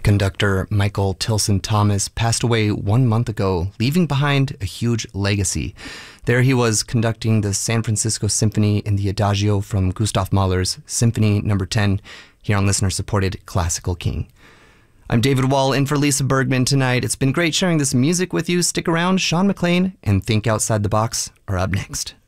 Conductor Michael Tilson Thomas passed away 1 month ago, leaving behind a huge legacy. There he was conducting the San Francisco Symphony in the Adagio from Gustav Mahler's Symphony No. 10, here on listener-supported Classical King. I'm David Wall in for Lisa Bergman tonight. It's been great sharing this music with you. Stick around. Sean McLean and Think Outside the Box are up next.